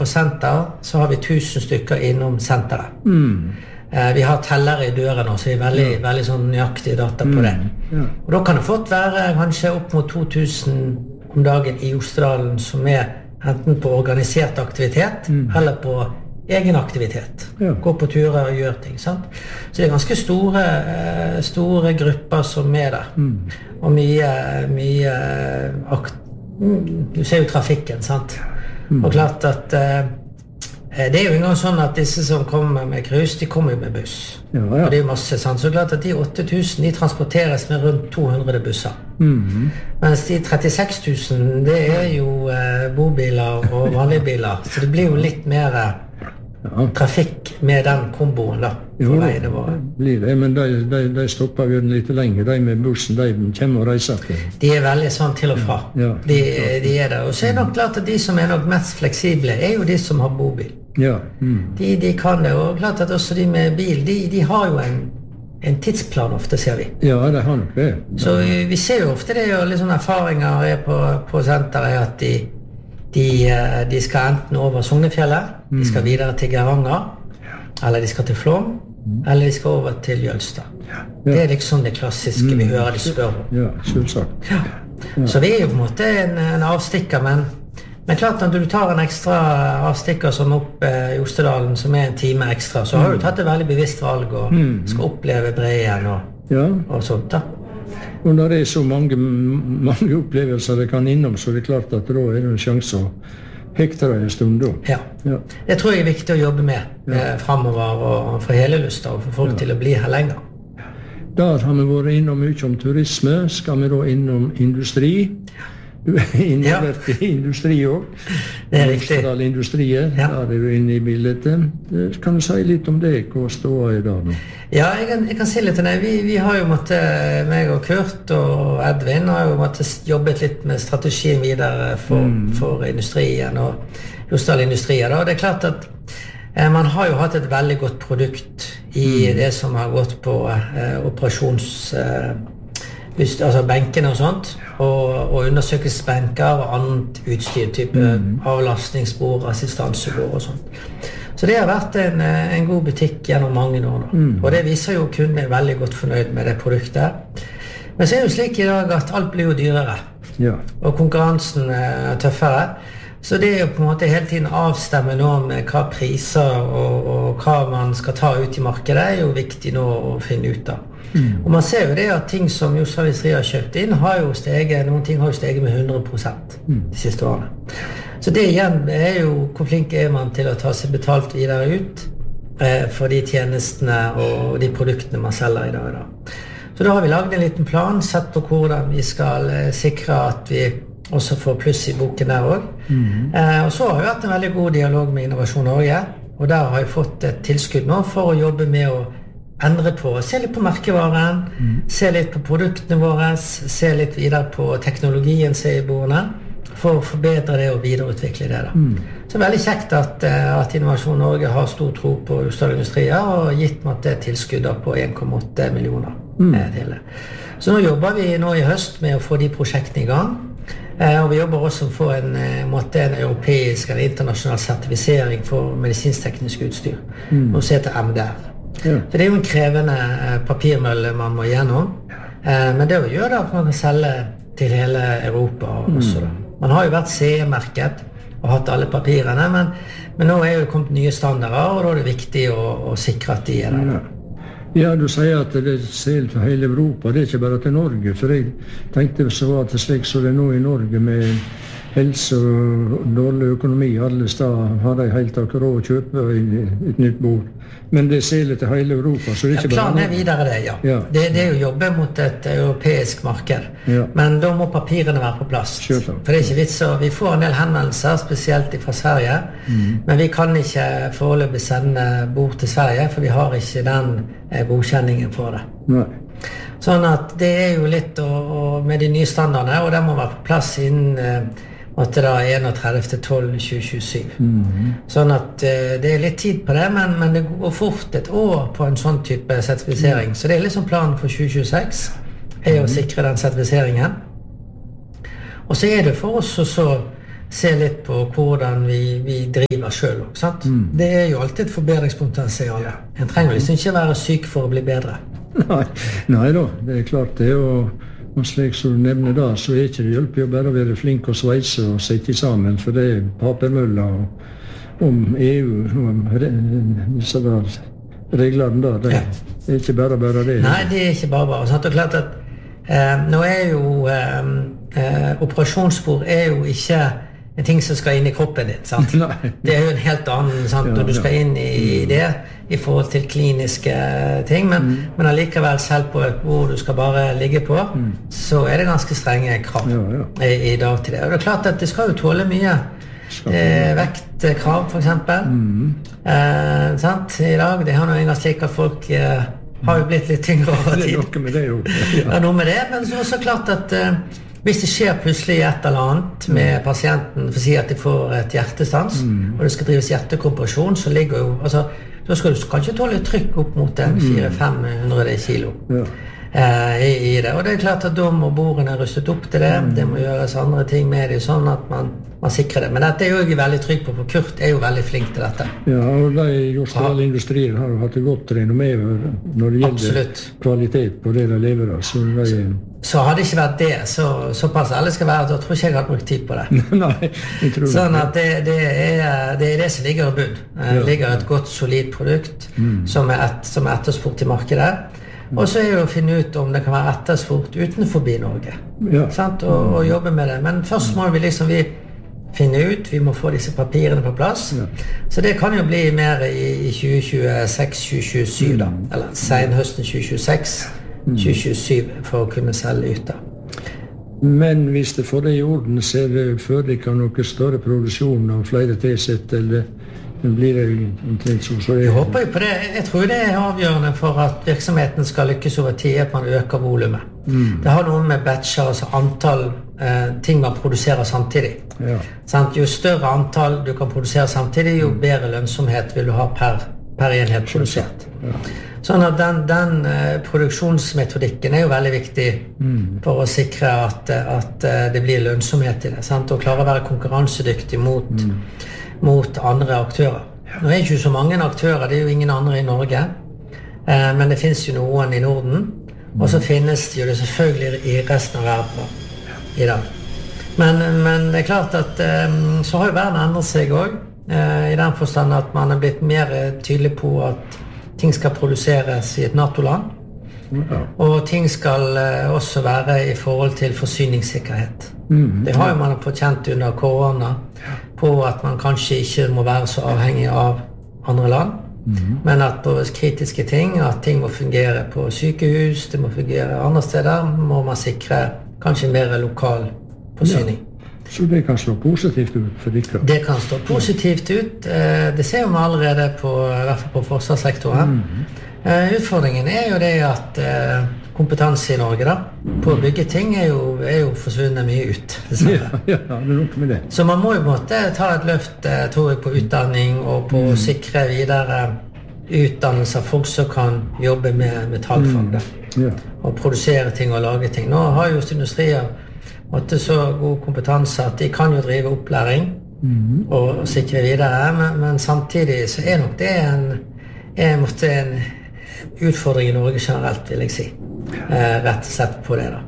senter, så har vi 1000 stykker innom senteret. Vi har teller I døren også, så vi har veldig sånn nøyaktig data på det. Og da kan det fått være kanskje opp mot 2000 om dagen I Osterdalen som enten på organisert aktivitet eller på egen aktivitet. Gå på turer og gjøre ting, sant? Så det ganske store grupper som der. Og mye du ser jo trafikken, sant? Og klart at det jo en gang sånn at disse som kommer med cruise, de kommer jo med buss. Og det jo masse, sant? Så klart at de 8000, de transporteres med rundt 200 busser. Mens de 36 000, det jo bobiler og vanlige biler. Så det blir jo litt mer trafikk med den komboen da, på veiene våre. Blir det, men de stopper jo litt lenger, de med bussen, de kommer og reiser til. De veldig sånn til og fra. De der. Og så nok klart at de som nok mest fleksible jo de som har bobil. De kan det, og klart at også de med bil, de har jo en tidsplan ofte, ser vi. Ja, det har nok det. Så vi ser jo ofte det, og litt sånne erfaringer på senteret, at de skal enten over Sognefjellet, de skal videre til Geiranger, eller de skal til Flåm, eller de skal over til Jølstad. Det liksom det klassiske vi hører de spør om. Ja, selvsagt. Så vi jo på en måte en avstikker, men klart at du tar en ekstra avstikker som opp I Osterdalen, som en time ekstra, så har du tatt et veldig bevisst valg og skal oppleve Breien og sånt da. Og når det så mange opplevelser det kan innom, så det klart at da det en sjanse å hekte det en stund da. Ja. Det tror jeg viktig å jobbe med fremover og for hele lyst og for folk til å bli her lenger. Der har vi vært innom mye om turisme, skal vi da innom industri. Du involvert I industri også. Det riktig. Osterdal Industrier, der du inne I bildet. Kan du si litt om det, hva står der nå? Ja, jeg kan si litt om det. Vi har jo måttet, meg og Kurt og Edvin, har jo måttet jobbet litt med strategien videre for industrien og Osterdal Industrier. Og det klart at man har jo hatt et veldig godt produkt I det som har gått på altså benkene og sånt, og undersøkelsesbenker og annet utstyr, type avlastningsbord, assistansebord og sånt. Så det har vært en god butikk gjennom mange år nå. Og det viser jo kundene veldig godt fornøyd med det produktet. Men så det jo slik I dag at alt blir jo dyrere, og konkurransen tøffere. Så det jo på en måte hele tiden avstemme nå med hva priser og hva man skal ta ut I markedet jo viktig nå å finne ut av. Og man ser jo det at ting som Osterdal Industri har kjøpt inn har jo steget, noen ting har jo steget med 100% de siste årene. Så det igjen jo hvor flink man til å ta seg betalt videre ut for de tjenestene og de produktene man selger I dag da. Så da har vi laget en liten plan, sett på hvordan vi skal sikre at vi også får pluss I boken der også. Og så har vi hatt en veldig god dialog med Innovasjon Norge, og der har jeg fått et tilskudd nå for å jobbe med å endre på, se litt på merkevaren, se litt på produktene våre, se litt videre på teknologien I bordene, for å forbedre det og videreutvikle det da. Så det veldig kjekt at Innovasjon Norge har stor tro på Osterdal Industrier og gitt meg det tilskuddet på 1,8 millioner til det. Så nå jobber vi nå I høst med å få de prosjektene I gang, og vi jobber også for en europeisk eller internasjonal sertifisering for medisinsk-teknisk utstyr, og så heter MDR. Så det jo en krevende papirmølle man må gjennom, men det å gjøre det at man kan selge til hele Europa også da. Man har jo vært CE-merket og hatt alle papirene, men nå jo kommet nye standarder, og da det viktig å sikre at de der. Ja, du sier at det selv for hele Europa, det ikke bare til Norge, for jeg tenkte så at det slik så det nå I Norge med helse og dårlig økonomi, alle steder har de helt akkurat råd å kjøpe et nytt bord. Men det ser litt til hele Europa, så det ikke bare... Planen videre det, Det å jobbe mot et europeisk marked, men da må papirene være på plass. For det ikke vits, og vi får en del henvendelser, spesielt fra Sverige, men vi kan ikke foreløpig sende bord til Sverige, for vi har ikke den godkjenningen for det. Sånn at det jo litt med de nye standardene, og det må være på plass innen måtte da 31.12.2027. Sånn at det litt tid på det, men det går fort et år på en sånn type sertifisering. Så det liksom planen for 2026 å sikre den sertifiseringen. Og så det for oss å så se litt på hvordan vi driver gjøre selv, sant? Det jo alltid et forbedringspotensial. En trenger liksom ikke være syk for å bli bedre. Nei da, det klart det, og slik som du nevner da, så ikke det hjelper jo bare å være flink og sveise og sitte sammen, for det papermøller om EU, om disse reglene da, det ikke bare det. Nei, det ikke bare. Sant? Og klart at nå jo operasjonsspor jo ikke en ting som skal inn i kroppen din, sant? Det jo en helt annen, sant? Når du skal inn i det i forhold til kliniske ting, men allikevel selv på et bord du skal bare ligge på, så det ganske strenge krav i dag til det. Og det klart at det skal jo tåle mye vektkrav, for eksempel. Sant? I dag, det har noe en gang slik at folk har jo blitt litt tyngre over tid. Det noe med det jo. Noe med det, men så klart at hvis det skjer plutselig et eller annet med pasienten, for å si at de får et hjertestans, og det skal drives hjertekompresjon, så ligger jo, altså, da skal du kanskje tåle trykk opp mot 400-500 kilo i det. Og det klart at da må bordene rustet opp til det, det må gjøres andre ting med det, sånn at man sikrer det. Men dette jo jeg veldig trygg på, for Kurt jo veldig flink til dette. Ja, og de industrielle industrier har jo hatt det godt renommé når det gjelder kvalitet på det de leverer. Så hadde det ikke vært det, såpass alle skal være, da tror ikke jeg hadde brukt tid på det. Nei, jeg tror sånn at det det som ligger i bunn. Det ligger et godt, solid produkt som etterspurt i markedet. Og så jo å finne ut om det kan være etterspurt utenfor Norge. Sant? Og jobbe med det. Men først må vi finne ut, vi må få disse papirene på plass. Så det kan jo bli mer i 2026-2027 da, eller senhøsten 2026-2027 for å kunne selge ut da. Men hvis det får det i orden, så det foreligger noe større produksjon av flere tilsett, eller blir det omtrent så jeg håper jo på det. Jeg tror det avgjørende for at virksomheten skal lykkes over tid, at man øker volumet. Det har noe med batcher, altså antall ting man produserer samtidig. Jo større antall du kan produsere samtidig, jo bedre lønnsomhet vil du ha per enhet produsert. Sånn at den produksjonsmetodikken jo veldig viktig for å sikre at det blir lønnsomhet i det, sant? Og klare å være konkurransedyktig mot andre aktører. Nå ikke så mange aktører, det jo ingen andre i Norge, men det finnes jo noen i Norden, og så finnes det jo det selvfølgelig i resten av verden i dag. Men det klart at så har jo verden endret seg også, i den forstand at man blitt mer tydelig på at ting skal produseres i et NATO-land, og ting skal også være i forhold til forsyningssikkerhet. Det har jo man fått kjent under korona, på at man kanskje ikke må være så avhengig av andre land, men at på kritiske ting, at ting må fungere på sykehus, det må fungere andre steder, må man sikre kanskje mer lokal forsyning. Så det kan slå positivt ut for dere? Det kan slå positivt ut. Det ser jo vi allerede på, i hvert fall på forsvarssektoren. Utfordringen jo det at kompetanse i Norge da, på å bygge ting jo forsvunnet mye ut. Det nok med det. Så man må jo måtte ta et løft, tror jeg, på utdanning og på å sikre videre utdannelse av folk som kan jobbe med metallfag og produsere ting og lage ting. Nå har jo industrier måtte så god kompetanse at de kan jo drive opplæring og sikre videre, men samtidig så nok det en utfordring i Norge generelt, vil jeg si. Rett og slett på det da.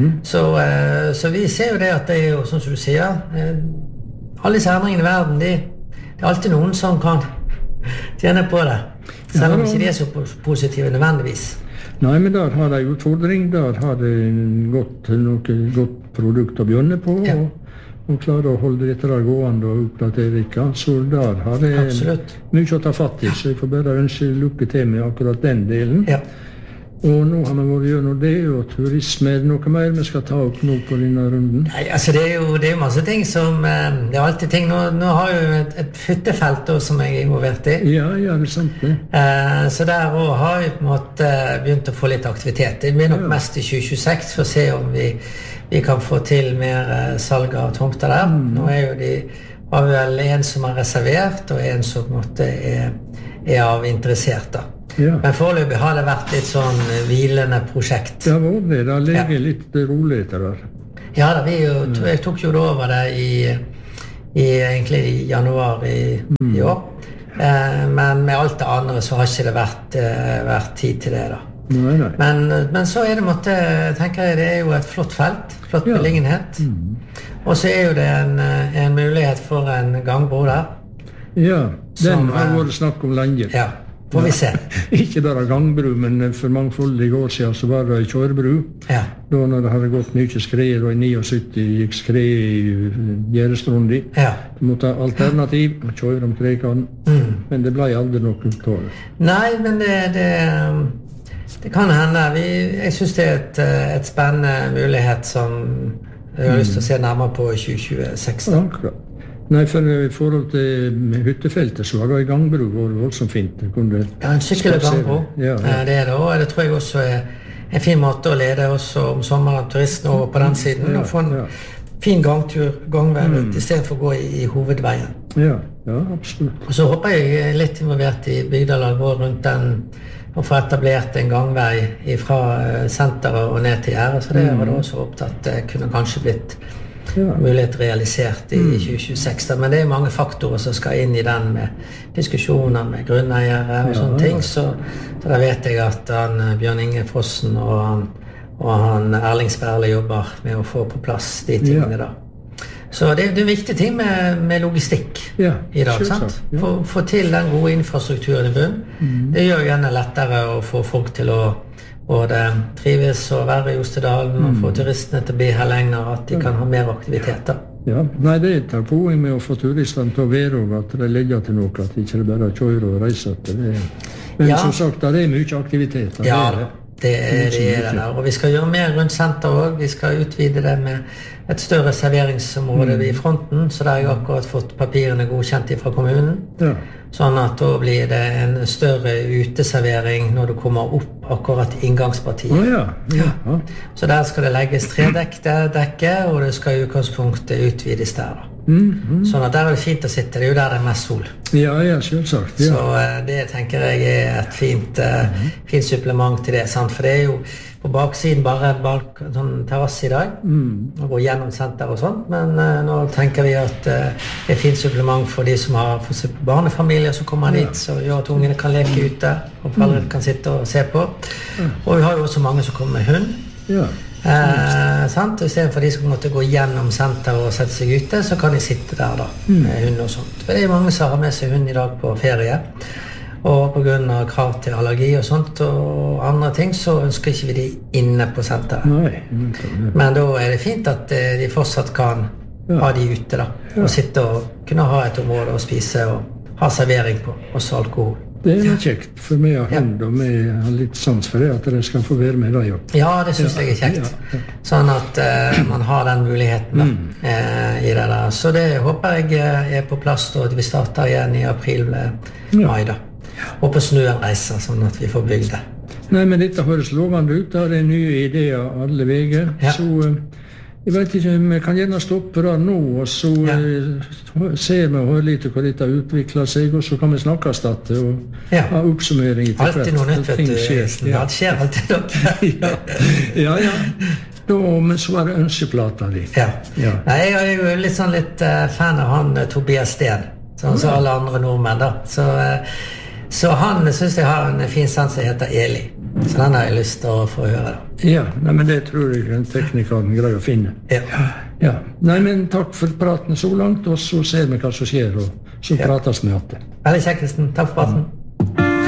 Så vi ser jo det at det jo, sånn som du sier, alle disse endringene i verden, det alltid noen som kan tjene på det, selv om ikke de så positive nødvendigvis. Nei, men der har de utfordring, der har de noe godt produkt å begynne på, og klare å holde dette der gående og oppdatere ikke. Så der har de mye å ta fatt i, så jeg får bare ønske lykke til med akkurat den delen. Og nå har vi vært gjennom det, og turisme, noe mer vi skal ta opp nå på denne runden? Nei, altså det jo masse ting som, det alltid ting, nå har jo et fyttefelt som jeg involvert i. Ja, det sant det. Så der også har vi på en måte begynt å få litt aktivitet. Det blir nok mest i 2026 for å se om vi kan få til mer salg av tomter der. Nå jo har vi vel en som har reservert, og en som på en måte av interessert da. Men foreløpig har det vært litt sånn hvilende prosjekt. Det har vært det, det ligger litt rolig etter der. Ja, jeg tok jo over det egentlig i januar i år. Men med alt det andre så har ikke det vært tid til det da. Nei. Men så det tenker jeg, det jo et flott felt, flott beliggenhet. Og så jo det en mulighet for en gangbro der. Ja, den har vært snakk om lenge. Ja, får vi se. Ikke bare gangbru, men for mangfoldige år siden så var det kjørebru. Ja. Da når det hadde gått mye skred, og i 79 gikk skred i Gjerdestrundi. Ja. Du måtte ha alternativ, kjøre om Krekene, men det ble aldri noe ut av det. Nei, men det kan hende. Jeg synes det et spennende mulighet som jeg har lyst til å se nærmere på i 2026. Akkurat. Nei, for i forhold til hyttefeltet så var det i gangbro voldsomt fint. Ja, en sykkel- og gangbro. Ja. Det det, og det tror jeg også en fin måte å lede også om sommeren turistene over på den siden, og få en fin gangvei i stedet for å gå i hovedveien. Ja, absolutt. Og så håper jeg litt involvert i Bygdalag og rundt den, og få etablert en gangvei fra senteret og ned til Gjerdet, så det har jeg også håpet at det kunne kanskje blitt mulighet realisert i 2026. Men det mange faktorer som skal inn i den med diskusjoner med grunneiere og sånne ting, så da vet jeg at Bjørn Inge Frossen og han Erling Sperle jobber med å få på plass de tingene da. Så det viktige ting med logistikk i dag, sant? Få til den gode infrastrukturen i bunn. Det gjør gjerne lettere å få folk til å både trives og være i Ostedalen og få turistene til å bli her lenger, at de kan ha mer aktiviteter. Ja, nei, det tar poeng med å få turistene til å være og at det legger til noe, at de ikke bare kjører og reiser til det. Men som sagt, det mye aktiviteter. Ja, det det der. Og vi skal gjøre mer rundt senter også. Vi skal utvide det med et større serveringsområde i fronten, så der har jeg akkurat fått papirene godkjent fra kommunen. Ja. Sånn at da blir det en større uteservering når du kommer opp akkurat inngangspartiet. Så der skal det legges 3-dekke, og det skal i utgangspunktet utvides der da. Sånn at der det fint å sitte, det jo der det mest sol. Ja, selvsagt. Så det tenker jeg et fint supplement til det, sant? For det jo på baksiden bare sånn terrasse i dag, og gå gjennom senter og sånt, men nå tenker vi at det fint supplement for de som har barnefamilier som kommer dit, så gjør at ungene kan leke ute, og foreldre kan sitte og se på. Og vi har jo også mange som kommer med hund. Sant? Og i stedet for de som måtte gå gjennom senter og sette seg ute, så kan de sitte der da, med hund og sånt. For det jo mange som har med seg hund i dag på ferie, og på grunn av krav til allergi og sånt og andre ting, så ønsker ikke vi de inne på senteret. Men da det fint at de fortsatt kan ha de ute da, og sitte og kunne ha et område å spise og ha servering på, også alkohol. Det kjekt for meg å hende, og vi har litt sans for det, at dere skal få være med da, Ja, det synes jeg kjekt. Sånn at man har den muligheten da, i det der. Så det håper jeg på plass da, at vi starter igjen i april-mai da. Og på snøen reiser, sånn at vi får bygd det. Nei, men dette høres lovende ut. Det nye ideer alle veger. Så jeg vet ikke, vi kan gjerne stoppe da nå, og så ser vi og hører litt hva dette utvikler seg, og så kan vi snakkes at og ha oppsummering etter hvert. Alltid noe nytt, vet du. Det skjer alltid noe. Ja. Men så det ønskeplata di. Nei, jeg jo litt fan av han Tobias Steen, sånn som alle andre nordmenn da. Så han synes jeg har en fin sans som heter Eli. Så den har jeg lyst til å få høre da. Ja, men det tror jeg en teknikeren greier å finne. Ja. Nei, men takk for praten så langt, og så ser vi hva som skjer, og så prates vi igjen. Veldig kjekt, Kristen. Takk for praten.